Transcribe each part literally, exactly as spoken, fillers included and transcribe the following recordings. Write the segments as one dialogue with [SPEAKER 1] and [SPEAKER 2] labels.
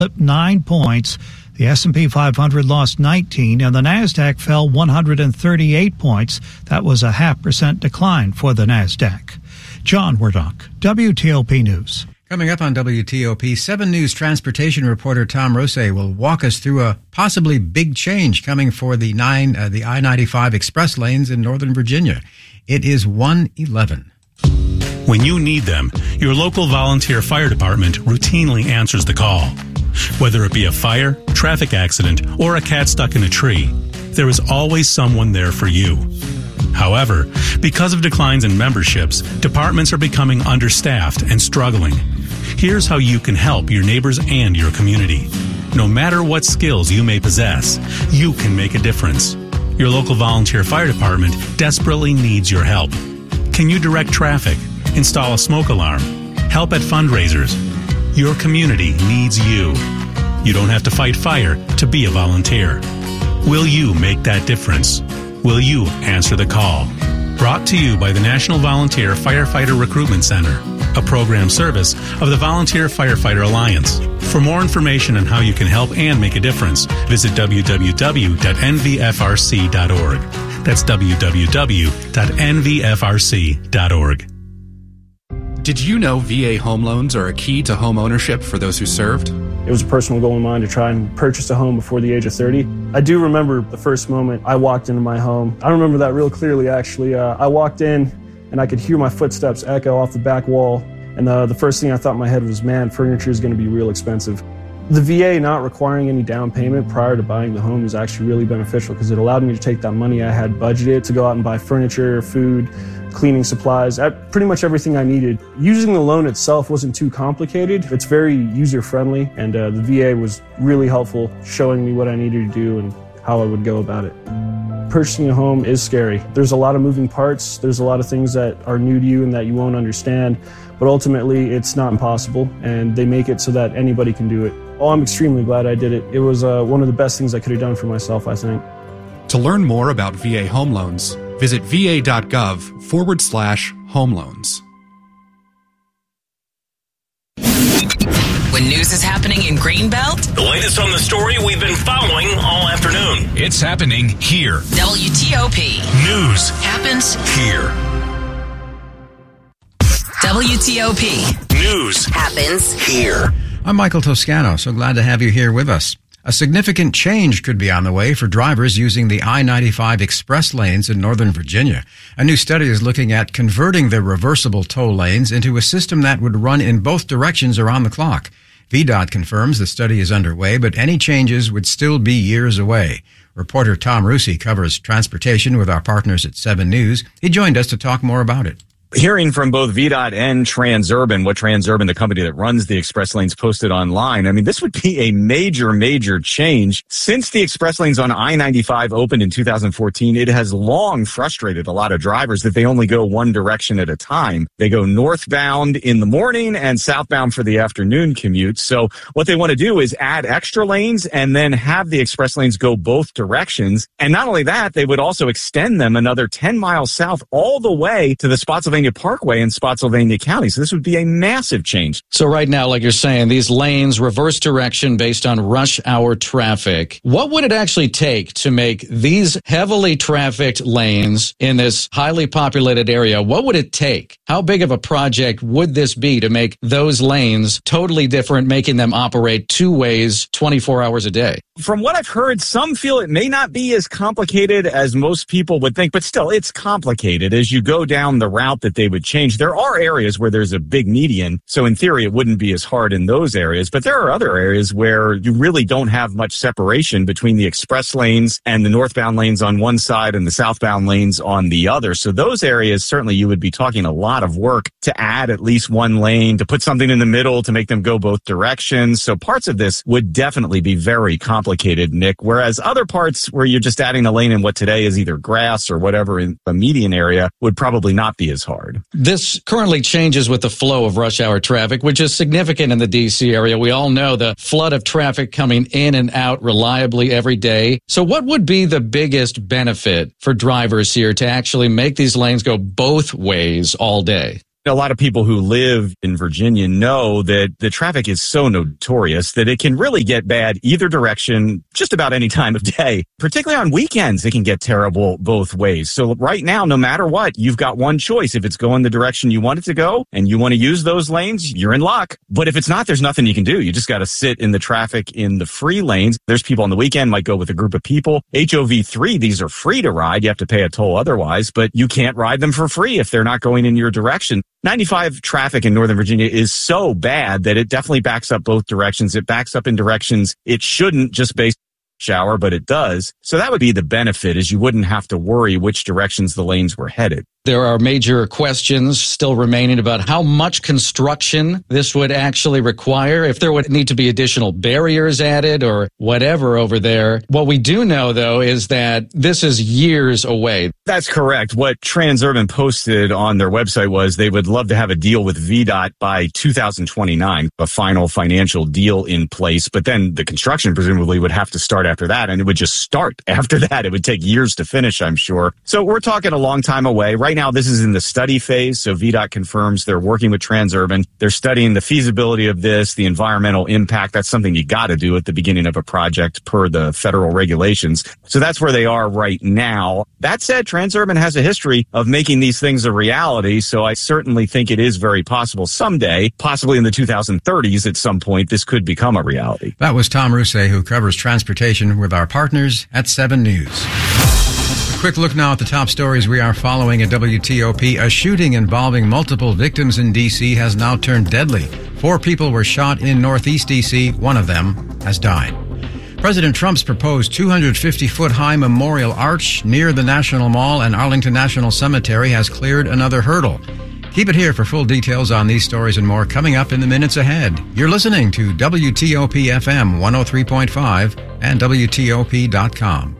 [SPEAKER 1] up nine points. The S and P five hundred lost nineteen, and the NASDAQ fell one hundred thirty-eight points. That was a half percent decline for the NASDAQ. John Wardock, W T O P News.
[SPEAKER 2] Coming up on W T O P, seven News transportation reporter Tom Rosay will walk us through a possibly big change coming for the nine, uh, the I ninety-five express lanes in Northern Virginia. It is one eleven.
[SPEAKER 3] When you need them, your local volunteer fire department routinely answers the call. Whether it be a fire, traffic accident, or a cat stuck in a tree, there is always someone there for you. However, because of declines in memberships, departments are becoming understaffed and struggling. Here's how you can help your neighbors and your community. No matter what skills you may possess, you can make a difference. Your local volunteer fire department desperately needs your help. Can you direct traffic, install a smoke alarm, help at fundraisers? Your community needs you. You don't have to fight fire to be a volunteer. Will you make that difference? Will you answer the call? Brought to you by the National Volunteer Firefighter Recruitment Center, a program service of the Volunteer Firefighter Alliance. For more information on how you can help and make a difference, visit w w w dot n v f r c dot org. That's w w w dot n v f r c dot org.
[SPEAKER 4] Did you know V A home loans are a key to home ownership for those who served?
[SPEAKER 5] It was a personal goal of mine to try and purchase a home before the age of thirty. I do remember the first moment I walked into my home. I remember that real clearly, actually. Uh, I walked in and I could hear my footsteps echo off the back wall. And the, the first thing I thought in my head was, man, furniture is going to be real expensive. The V A not requiring any down payment prior to buying the home is actually really beneficial because it allowed me to take that money I had budgeted to go out and buy furniture, food, cleaning supplies, pretty much everything I needed. Using the loan itself wasn't too complicated. It's very user-friendly, and uh, the V A was really helpful, showing me what I needed to do and how I would go about it. Purchasing a home is scary. There's a lot of moving parts. There's a lot of things that are new to you and that you won't understand, but ultimately it's not impossible, and they make it so that anybody can do it. Oh, I'm extremely glad I did it. It was uh, one of the best things I could have done for myself, I think.
[SPEAKER 4] To learn more about V A home loans, visit va.gov forward slash home loans.
[SPEAKER 6] When news is happening in Greenbelt,
[SPEAKER 7] the latest on the story we've been following all afternoon.
[SPEAKER 8] It's happening here.
[SPEAKER 6] W T O P.
[SPEAKER 8] News
[SPEAKER 6] happens
[SPEAKER 8] here.
[SPEAKER 6] W T O P.
[SPEAKER 8] News
[SPEAKER 6] happens
[SPEAKER 8] here.
[SPEAKER 2] I'm Michael Toscano, so glad to have you here with us. A significant change could be on the way for drivers using the I ninety-five express lanes in Northern Virginia. A new study is looking at converting the reversible toll lanes into a system that would run in both directions around the clock. V DOT confirms the study is underway, but any changes would still be years away. Reporter Tom Rosay covers transportation with our partners at seven News. He joined us to talk more about it.
[SPEAKER 9] Hearing from both V DOT and Transurban, what Transurban, the company that runs the express lanes, posted online, I mean, this would be a major, major change. Since the express lanes on I ninety-five opened in two thousand fourteen, it has long frustrated a lot of drivers that they only go one direction at a time. They go northbound in the morning and southbound for the afternoon commute. So what they want to do is add extra lanes and then have the express lanes go both directions. And not only that, they would also extend them another ten miles south all the way to the Spotsylvania Parkway in Spotsylvania County. So this would be a massive change.
[SPEAKER 10] So right now, like you're saying, these lanes reverse direction based on rush hour traffic. What would it actually take to make these heavily trafficked lanes in this highly populated area? What would it take? How big of a project would this be to make those lanes totally different, making them operate two ways twenty-four hours a day?
[SPEAKER 9] From what I've heard, some feel it may not be as complicated as most people would think, but still, it's complicated as you go down the route that they would change. There are areas where there's a big median, so in theory, it wouldn't be as hard in those areas, but there are other areas where you really don't have much separation between the express lanes and the northbound lanes on one side and the southbound lanes on the other. So those areas, certainly you would be talking a lot of work to add at least one lane, to put something in the middle to make them go both directions. So parts of this would definitely be very complicated, Nick, whereas other parts where you're just adding a lane in what today is either grass or whatever in the median area would probably not be as hard.
[SPEAKER 10] This currently changes with the flow of rush hour traffic, which is significant in the D C area. We all know the flood of traffic coming in and out reliably every day. So what would be the biggest benefit for drivers here to actually make these lanes go both ways all day?
[SPEAKER 9] A lot of people who live in Virginia know that the traffic is so notorious that it can really get bad either direction just about any time of day. Particularly on weekends, it can get terrible both ways. So right now, no matter what, you've got one choice. If it's going the direction you want it to go and you want to use those lanes, you're in luck. But if it's not, there's nothing you can do. You just got to sit in the traffic in the free lanes. There's people on the weekend might go with a group of people. H O V three, these are free to ride. You have to pay a toll otherwise, but you can't ride them for free if they're not going in your direction. ninety-five traffic in Northern Virginia is so bad that it definitely backs up both directions. It backs up in directions it shouldn't just based shower, but it does. So that would be the benefit, is you wouldn't have to worry which directions the lanes were headed.
[SPEAKER 10] There are major questions still remaining about how much construction this would actually require, if there would need to be additional barriers added or whatever over there. What we do know, though, is that this is years away.
[SPEAKER 9] That's correct. What Transurban posted on their website was they would love to have a deal with V DOT by two thousand twenty-nine, a final financial deal in place. But then the construction presumably would have to start after that, and it would just start after that. It would take years to finish, I'm sure. So we're talking a long time away. Right now, this is in the study phase, so V DOT confirms they're working with Transurban. They're studying the feasibility of this, the environmental impact. That's something you got to do at the beginning of a project per the federal regulations. So that's where they are right now. That said, Transurban has a history of making these things a reality, so I certainly think it is very possible someday, possibly in the two thousand thirties at some point, this could become a reality.
[SPEAKER 2] That was Tom Rousset, who covers transportation with our partners at seven News. A quick look now at the top stories we are following at W T O P. A shooting involving multiple victims in D C has now turned deadly. Four people were shot in Northeast D C. One of them has died. President Trump's proposed two hundred fifty foot high memorial arch near the National Mall and Arlington National Cemetery has cleared another hurdle. Keep it here for full details on these stories and more coming up in the minutes ahead. You're listening to W T O P F M one oh three point five and W T O P dot com.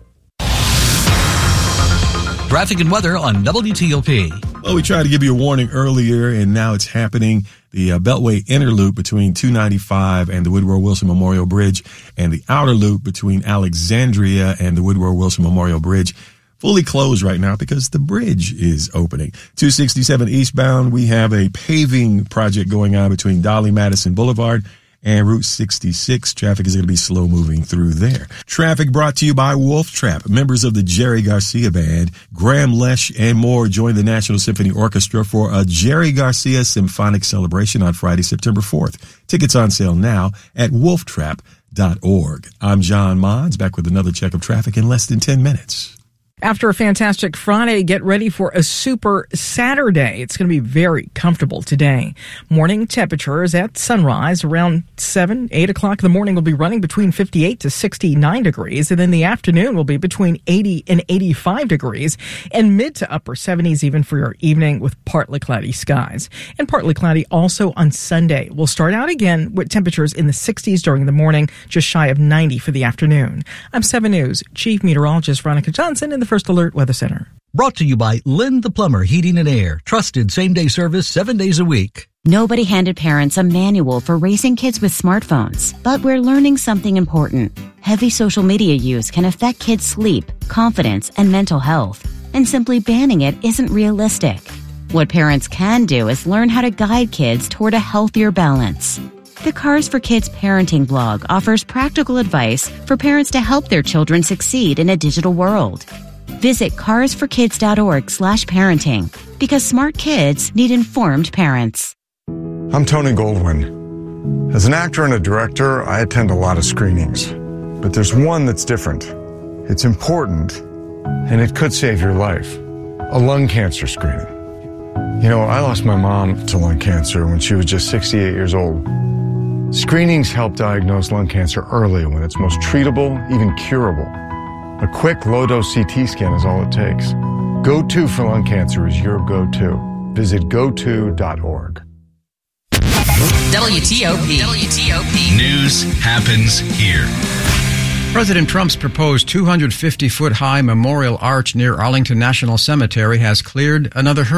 [SPEAKER 11] Traffic and weather on W T O P.
[SPEAKER 12] Well, we tried to give you a warning earlier, and now it's happening. The uh, Beltway inner loop between two ninety-five and the Woodrow Wilson Memorial Bridge, and the outer loop between Alexandria and the Woodrow Wilson Memorial Bridge, fully closed right now because the bridge is opening. two sixty-seven eastbound, we have a paving project going on between Dolly Madison Boulevard and Route sixty-six. Traffic is going to be slow moving through there. Traffic brought to you by Wolf Trap. Members of the Jerry Garcia Band, Graham Lesh, and more join the National Symphony Orchestra for a Jerry Garcia Symphonic Celebration on Friday, September fourth. Tickets on sale now at wolf trap dot org. I'm John Mons, back with another check of traffic in less than ten minutes.
[SPEAKER 13] After a fantastic Friday, get ready for a super Saturday. It's going to be very comfortable today. Morning temperatures at sunrise around seven, eight o'clock in the morning will be running between fifty-eight to sixty-nine degrees. And then the afternoon will be between eighty and eighty-five degrees, and mid to upper seventies even for your evening with partly cloudy skies. And partly cloudy also on Sunday. We'll start out again with temperatures in the sixties during the morning, just shy of ninety for the afternoon. I'm seven News Chief Meteorologist Veronica Johnson in the First Alert Weather Center.
[SPEAKER 11] Brought to you by Lynn the Plumber Heating and Air. Trusted same-day service seven days a week.
[SPEAKER 14] Nobody handed parents a manual for raising kids with smartphones, but we're learning something important. Heavy social media use can affect kids' sleep, confidence, and mental health, and simply banning it isn't realistic. What parents can do is learn how to guide kids toward a healthier balance. The Cars for Kids parenting blog offers practical advice for parents to help their children succeed in a digital world. Visit cars for kids dot org slash parenting, because smart kids need informed parents.
[SPEAKER 15] I'm Tony Goldwyn. As an actor and a director, I attend a lot of screenings. But there's one that's different. It's important, and it could save your life. A lung cancer screening. You know, I lost my mom to lung cancer when she was just sixty-eight years old. Screenings help diagnose lung cancer early when it's most treatable, even curable. A quick low-dose C T scan is all it takes. Go To for lung cancer is your go-to. Visit go to dot org.
[SPEAKER 6] W T O P. W T O P.
[SPEAKER 8] News happens here.
[SPEAKER 2] President Trump's proposed two hundred fifty foot high memorial arch near Arlington National Cemetery has cleared another hurdle.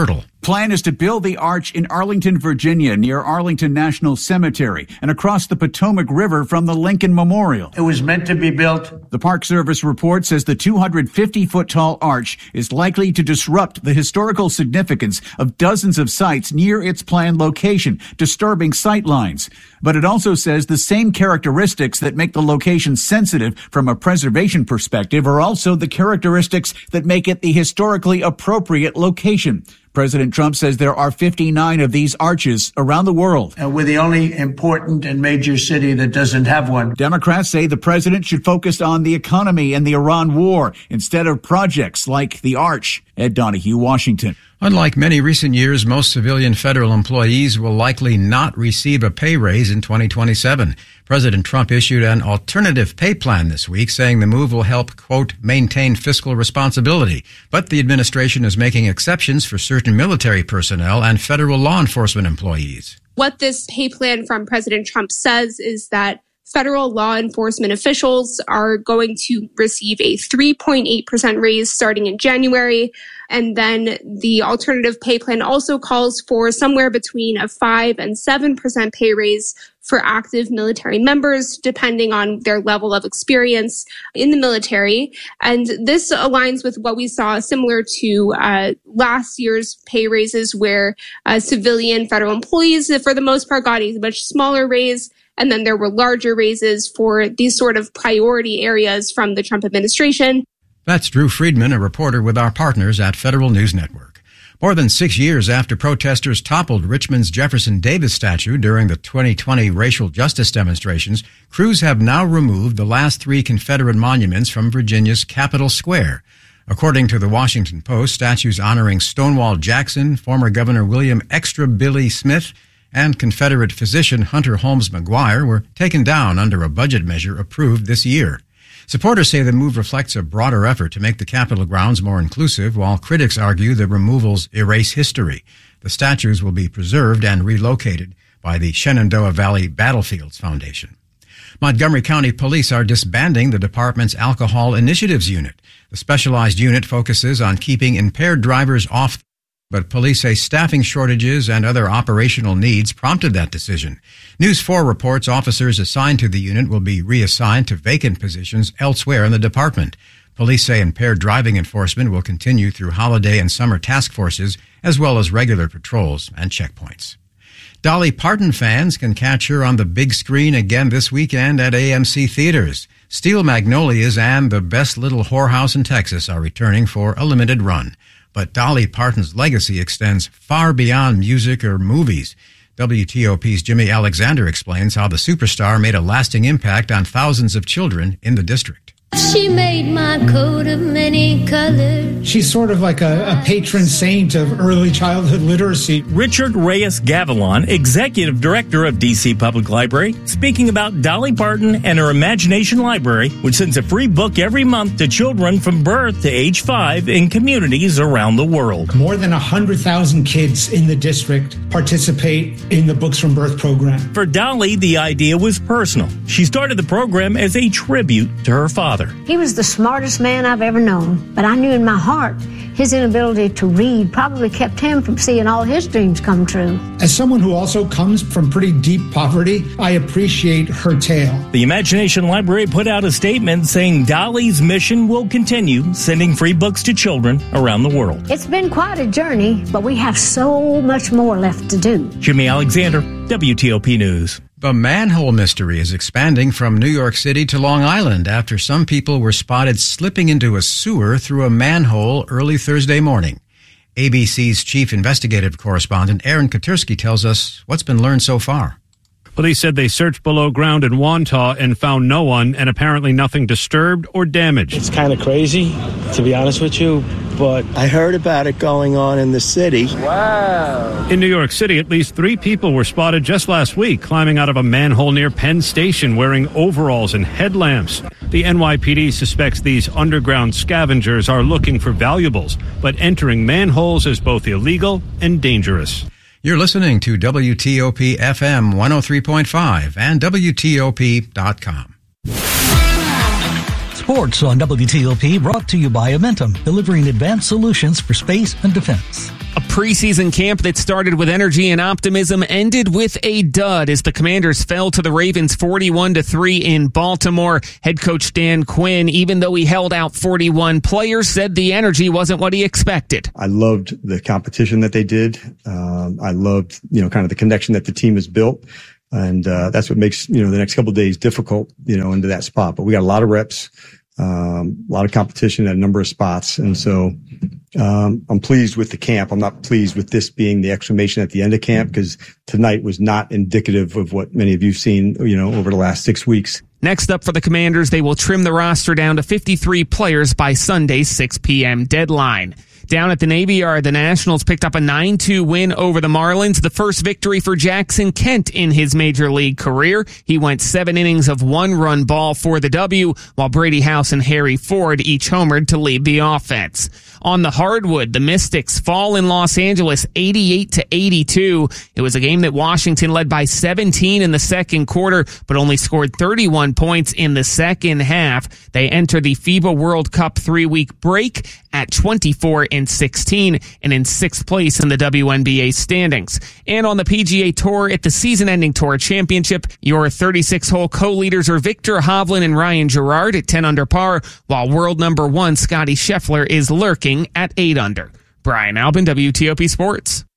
[SPEAKER 16] Plan is to build the arch in Arlington, Virginia, near Arlington National Cemetery and across the Potomac River from the Lincoln Memorial.
[SPEAKER 17] It was meant to be built.
[SPEAKER 16] The Park Service report says the two hundred fifty foot tall arch is likely to disrupt the historical significance of dozens of sites near its planned location, disturbing sight lines. But it also says the same characteristics that make the location sensitive from a preservation perspective are also the characteristics that make it the historically appropriate location. President Trump says there are fifty-nine of these arches around the world.
[SPEAKER 17] And we're the only important and major city that doesn't have one.
[SPEAKER 16] Democrats say the president should focus on the economy and the Iran war instead of projects like the arch. Ed Donahue, Washington.
[SPEAKER 2] Unlike many recent years, most civilian federal employees will likely not receive a pay raise in twenty twenty-seven. President Trump issued an alternative pay plan this week, saying the move will help, quote, maintain fiscal responsibility. But the administration is making exceptions for certain military personnel and federal law enforcement employees.
[SPEAKER 18] What this pay plan from President Trump says is that federal law enforcement officials are going to receive a three point eight percent raise starting in January. And then the alternative pay plan also calls for somewhere between a five and seven percent pay raise for active military members, depending on their level of experience in the military. And this aligns with what we saw similar to uh, last year's pay raises, where uh, civilian federal employees, for the most part, got a much smaller raise. And then there were larger raises for these sort of priority areas from the Trump administration.
[SPEAKER 2] That's Drew Friedman, a reporter with our partners at Federal News Network. More than six years after protesters toppled Richmond's Jefferson Davis statue during the twenty twenty racial justice demonstrations, crews have now removed the last three Confederate monuments from Virginia's Capitol Square. According to the Washington Post, statues honoring Stonewall Jackson, former Governor William Extra Billy Smith, and Confederate physician Hunter Holmes McGuire were taken down under a budget measure approved this year. Supporters say the move reflects a broader effort to make the Capitol grounds more inclusive, while critics argue the removals erase history. The statues will be preserved and relocated by the Shenandoah Valley Battlefields Foundation. Montgomery County Police are disbanding the department's Alcohol Initiatives Unit. The specialized unit focuses on keeping impaired drivers off, but police say staffing shortages and other operational needs prompted that decision. News four reports officers assigned to the unit will be reassigned to vacant positions elsewhere in the department. Police say impaired driving enforcement will continue through holiday and summer task forces, as well as regular patrols and checkpoints. Dolly Parton fans can catch her on the big screen again this weekend at A M C Theaters. Steel Magnolias and The Best Little Whorehouse in Texas are returning for a limited run. But Dolly Parton's legacy extends far beyond music or movies. W T O P's Jimmy Alexander explains how the superstar made a lasting impact on thousands of children in the district.
[SPEAKER 19] She made my coat of many colors.
[SPEAKER 20] She's sort of like a, a patron saint of early childhood literacy.
[SPEAKER 21] Richard Reyes Gavilan, Executive Director of D C Public Library, speaking about Dolly Parton and her Imagination Library, which sends a free book every month to children from birth to age five in communities around the world.
[SPEAKER 20] More than one hundred thousand kids in the district participate in the Books from Birth program.
[SPEAKER 21] For Dolly, the idea was personal. She started the program as a tribute to her father.
[SPEAKER 19] He was the smartest man I've ever known, but I knew in my heart his inability to read probably kept him from seeing all his dreams come true.
[SPEAKER 20] As someone who also comes from pretty deep poverty, I appreciate her tale.
[SPEAKER 21] The Imagination Library put out a statement saying Dolly's mission will continue sending free books to children around the world.
[SPEAKER 19] It's been quite a journey, but we have so much more left to do.
[SPEAKER 21] Jimmy Alexander, W T O P News.
[SPEAKER 2] The manhole mystery is expanding from New York City to Long Island after some people were spotted slipping into a sewer through a manhole early Thursday morning. A B C's chief investigative correspondent Aaron Katersky tells us what's been learned so far.
[SPEAKER 22] Police said they searched below ground in Wantagh and found no one, and apparently nothing disturbed or damaged.
[SPEAKER 5] It's kind of crazy, to be honest with you, but
[SPEAKER 23] I heard about it going on in the city.
[SPEAKER 22] Wow. In New York City, at least three people were spotted just last week climbing out of a manhole near Penn Station wearing overalls and headlamps. The N Y P D suspects these underground scavengers are looking for valuables, but entering manholes is both illegal and dangerous.
[SPEAKER 2] You're listening to W T O P F M one oh three point five and W T O P dot com.
[SPEAKER 11] Sports on W T O P brought to you by Amentum, delivering advanced solutions for space and defense.
[SPEAKER 1] A preseason camp that started with energy and optimism ended with a dud as the Commanders fell to the Ravens forty-one to three in Baltimore. Head coach Dan Quinn, even though he held out forty-one players, said the energy wasn't what he expected.
[SPEAKER 3] I loved the competition that they did. Um, I loved, you know, kind of the connection that the team has built. And, uh, that's what makes, you know, the next couple of days difficult, you know, into that spot. But we got a lot of reps, um, a lot of competition at a number of spots. And so, um, I'm pleased with the camp. I'm not pleased with this being the exclamation at the end of camp because tonight was not indicative of what many of you've seen, you know, over the last six weeks.
[SPEAKER 1] Next up for the Commanders, they will trim the roster down to fifty-three players by Sunday's six p.m. deadline. Down at the Navy Yard, the Nationals picked up a nine two win over the Marlins, the first victory for Jackson Kent in his major league career. He went seven innings of one-run ball for the W, while Brady House and Harry Ford each homered to lead the offense. On the hardwood, the Mystics fall in Los Angeles eighty-eight to eighty-two. It was a game that Washington led by seventeen in the second quarter, but only scored thirty-one points in the second half. They enter the FIBA World Cup three-week break at twenty-four and sixteen and in sixth place in the W N B A standings. And on the P G A Tour at the season-ending Tour Championship, your thirty-six hole co-leaders are Victor Hovland and Ryan Gerard at ten under par, while world number one Scottie Scheffler is lurking at eight under. Brian Albin, W T O P Sports.